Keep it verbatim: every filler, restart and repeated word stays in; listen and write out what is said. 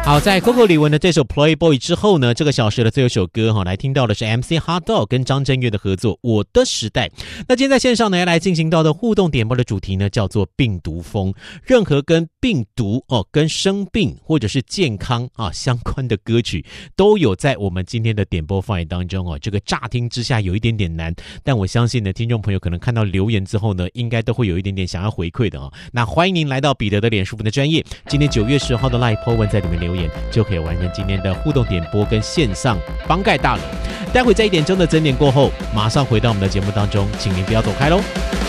好，在 Coco 李玟的这首 Playboy 之后呢，这个小时的最后一首歌哈，来听到的是 M C Hot Dog 跟张震岳的合作《我的时代》。那今天在线上呢，要来进行到的互动点播的主题呢，叫做病毒风。任何跟病毒哦、跟生病或者是健康啊相关的歌曲，都有在我们今天的点播范围当中哦。这个乍听之下有一点点难，但我相信呢，听众朋友可能看到留言之后呢，应该都会有一点点想要回馈的哦。那欢迎您来到彼得的脸书的专页，今天九月十号的 Live po 文在里面留言，就可以完成今天的互动点播跟线上帮盖大楼。待会在一点钟的整点过后，马上回到我们的节目当中，请您不要走开喽。